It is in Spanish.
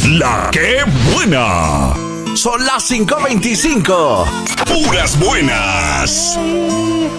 La que buena. Son las 5:25. Puras buenas.